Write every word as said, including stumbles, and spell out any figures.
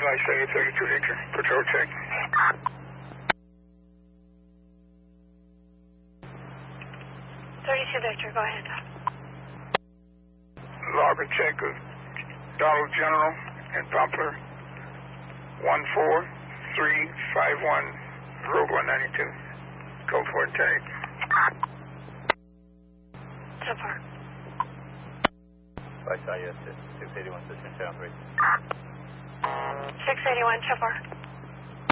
I say thirty-two Victor, patrol check. thirty-two Victor, go ahead. Logger check of Dollar General and Poplar. one four three five one, Road one ninety-two. Code for tank. So far. I saw you at six eighty-one, six eighty-one, so far. six eighty-one, so far.